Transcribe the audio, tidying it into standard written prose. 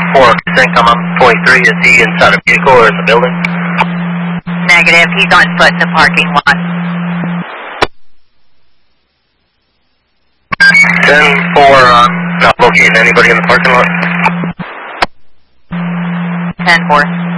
4, sync, I'm on 23. Is he inside a vehicle or in the building? Negative. He's on foot in the parking lot. 10-4, not locating anybody in the parking lot. 10-4.